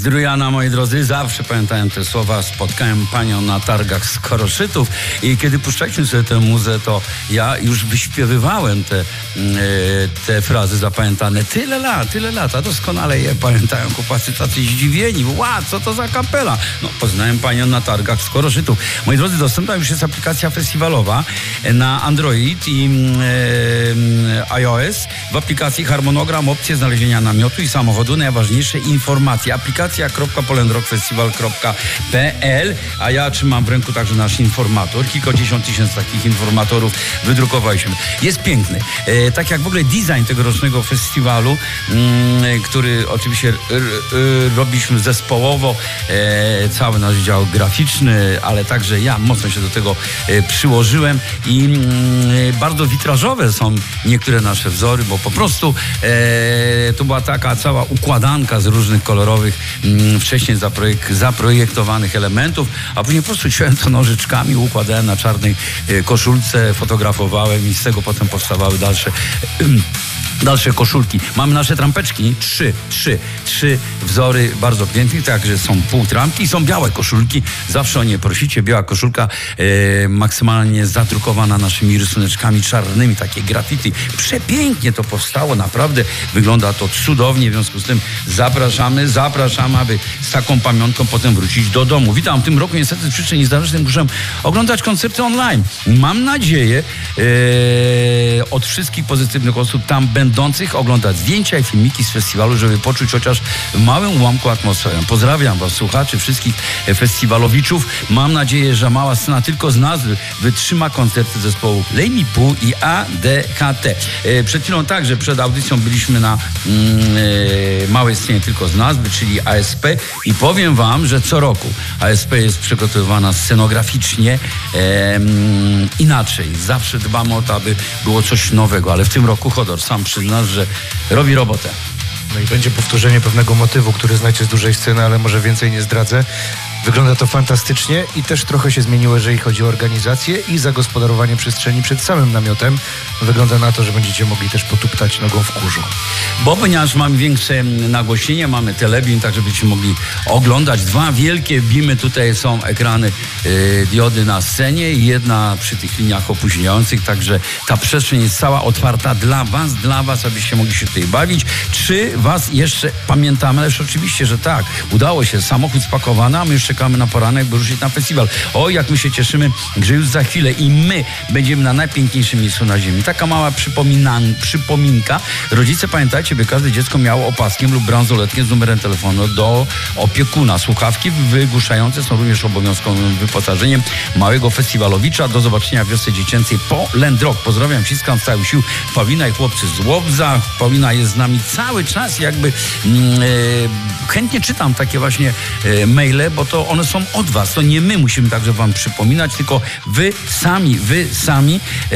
Zdrujana, moi drodzy, zawsze pamiętałem te słowa. Spotkałem panią na targach z Koroszytów i kiedy puszczaliśmy sobie tę muzę, to ja już wyśpiewywałem te frazy zapamiętane. Tyle lat, a doskonale je pamiętają chłopacy tacy zdziwieni. Co to za kapela? No, poznałem panią na targach z Koroszytów. Moi drodzy, dostępna już jest aplikacja festiwalowa na Android i iOS. W aplikacji harmonogram, opcje znalezienia namiotu i samochodu, najważniejsze informacje. aplikacja.polandrockfestival.pl. A ja trzymam w ręku także nasz informator. Kilkadziesiąt tysięcy takich informatorów wydrukowaliśmy. Jest piękny. Tak jak w ogóle design tegorocznego festiwalu, który oczywiście robiliśmy zespołowo, cały nasz dział graficzny, ale także ja mocno się do tego przyłożyłem i bardzo witrażowe są niektóre nasze wzory, bo po prostu to była taka cała układanka z różnych kolorowych wcześniej zaprojektowanych elementów, a później po prostu ciąłem to nożyczkami, układałem na czarnej koszulce, fotografowałem i z tego potem powstawały dalsze koszulki. Mamy nasze trampeczki, trzy wzory bardzo pięknych, także są półtrampki, są białe koszulki, zawsze o nie prosicie, biała koszulka maksymalnie zadrukowana naszymi rysuneczkami czarnymi, takie graffiti. Przepięknie to powstało, naprawdę wygląda to cudownie, w związku z tym zapraszamy, aby z taką pamiątką potem wrócić do domu. Witam, w tym roku niestety z przyczyn niezdarnych muszę oglądać koncerty online. Mam nadzieję od wszystkich pozytywnych osób tam będących oglądać zdjęcia i filmiki z festiwalu, żeby poczuć chociaż w małym ułamku atmosferę. Pozdrawiam was, słuchaczy, wszystkich festiwalowiczów. Mam nadzieję, że mała scena tylko z nazwy wytrzyma koncerty zespołu Lejmi Pół i ADHT. Przed chwilą także, przed audycją byliśmy na małej scenie tylko z nazwy, czyli ASP i powiem wam, że co roku ASP jest przygotowywana scenograficznie inaczej. Zawsze dbamy o to, aby było coś nowego, ale w tym roku Hodor sam przyznasz, że robi robotę. No i będzie powtórzenie pewnego motywu, który znacie z dużej sceny, ale może więcej nie zdradzę. Wygląda to fantastycznie i też trochę się zmieniło, jeżeli chodzi o organizację i zagospodarowanie przestrzeni przed samym namiotem. Wygląda na to, że będziecie mogli też potuptać nogą w kurzu. Bo ponieważ mamy większe nagłośnienie, mamy telebim, tak żebyście mogli oglądać. 2 wielkie bimy, tutaj są ekrany diody na scenie i jedna przy tych liniach opóźniających, także ta przestrzeń jest cała otwarta dla was, abyście mogli się tutaj bawić. 3 was jeszcze pamiętamy, ależ oczywiście, że tak, udało się, samochód spakowany, a my już czekamy na poranek, by ruszyć na festiwal. O, jak my się cieszymy, że już za chwilę i my będziemy na najpiękniejszym miejscu na ziemi. Taka mała przypominka. Rodzice, pamiętajcie, by każde dziecko miało opaskiem lub bransoletkę z numerem telefonu do opiekuna. Słuchawki wygłuszające są również obowiązkowym wyposażeniem małego festiwalowicza. Do zobaczenia w wiosce dziecięcej Poland Rock. Pozdrawiam, ściskam z całych sił. Paulina i chłopcy z Łobza. Paulina jest z nami cały czas, jakby chętnie czytam takie właśnie maile, bo to one są od was. To nie my musimy także wam przypominać, tylko wy sami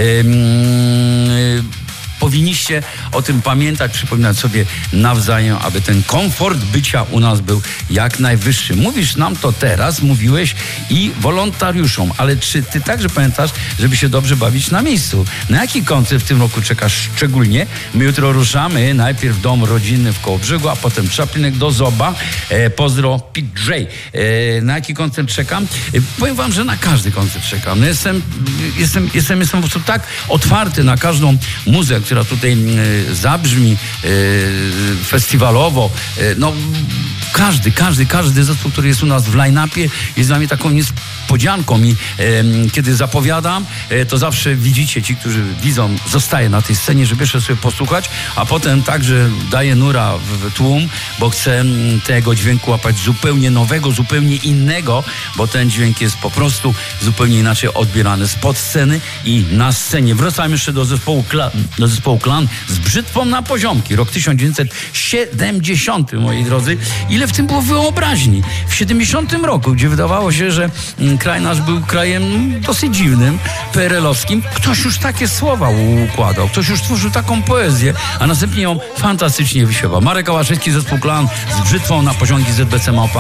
powinniście o tym pamiętać, przypominać sobie nawzajem, aby ten komfort bycia u nas był jak najwyższy. Mówisz nam to teraz, mówiłeś i wolontariuszom, ale czy ty także pamiętasz, żeby się dobrze bawić na miejscu? Na jaki koncert w tym roku czekasz szczególnie? My jutro ruszamy, najpierw dom rodzinny w Kołobrzegu, a potem Czaplinek do Zoba. Pozdro PJ. Na jaki koncert czekam? Powiem wam, że na każdy koncert czekam. No jestem po prostu tak otwarty na każdą muzę, która tutaj zabrzmi festiwalowo. No, każdy zespół, który jest u nas w line-upie, jest dla mnie taką niespodzianką i kiedy zapowiadam, to zawsze widzicie, ci, którzy widzą, zostaje na tej scenie, żeby jeszcze sobie posłuchać, a potem także daje nura w tłum, bo chcę tego dźwięku łapać zupełnie nowego, zupełnie innego, bo ten dźwięk jest po prostu zupełnie inaczej odbierany spod sceny i na scenie. Wracam jeszcze do zespołu Klan z Brzytwą na poziomki. Rok 1970, moi drodzy. Ile w tym było wyobraźni? W 70 roku, gdzie wydawało się, że kraj nasz był krajem dosyć dziwnym, PRL-owskim. Ktoś już takie słowa układał, ktoś już tworzył taką poezję, a następnie ją fantastycznie wyśpiewał. Marek Ałaszewski, zespół Klan z Brzytwą na poziomki ZBC Małpa.